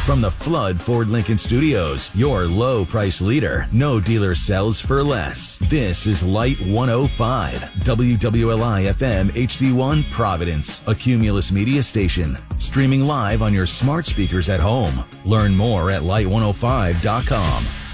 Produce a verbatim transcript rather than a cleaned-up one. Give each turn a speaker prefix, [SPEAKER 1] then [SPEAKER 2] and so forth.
[SPEAKER 1] From the Flood Ford Lincoln Studios, your low price leader, no dealer sells for less. This is Light one oh five, W W L I F M H D one Providence, a Cumulus media station. Streaming live on your smart speakers at home. Learn more at light one oh five dot com.